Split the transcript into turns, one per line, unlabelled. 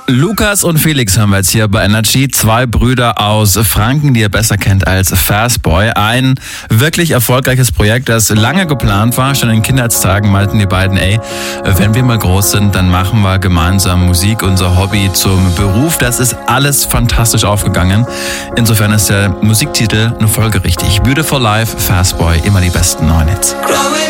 Lukas und Felix haben wir jetzt hier bei Energy. Zwei Brüder aus Franken, die ihr besser kennt als Fastboy. Ein wirklich erfolgreiches Projekt, das lange geplant war. Schon in Kindheitstagen meinten die beiden, wenn wir mal groß sind, dann machen wir gemeinsam Musik, unser Hobby zum Beruf. Das ist alles fantastisch aufgegangen. Insofern ist der Musiktitel eine Folge richtig. Beautiful Life, Fastboy, immer die besten neuen Hits.